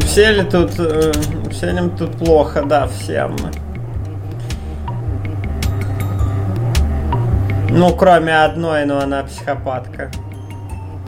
все ли тут... всем тут плохо, да, всем. Ну, кроме одной, но она психопатка.